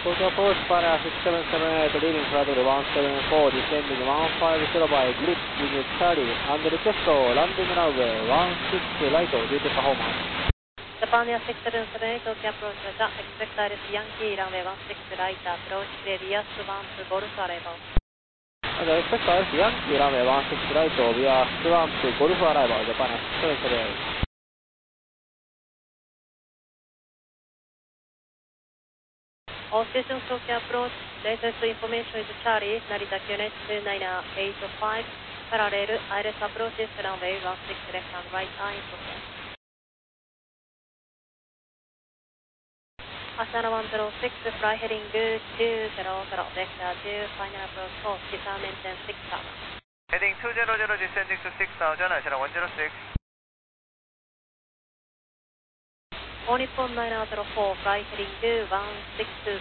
Tokyo approach Spire 6778, leading throttle 174, descending 150 by grip with Charlie, and request landing runway 16 right due to performance. Japan Air 6778, Tokyo approach, expect ILS Yankee runway 16 right approach, via Swamp Golf arrival. Expect ILS Yankee runway 16 right via Swamp Golf arrival, Japan Air 6778. All stations Tokyo approach, latest information is Charlie, Narita QNH 2985, parallel ILS approaches runway 16 left and right eye Tokyo. Asana 106, fly heading 200, vector 2, final approach 4, disarm engine 6000. Heading 200, descending to 6000, Asana 106. All Nippon 904, fly heading 216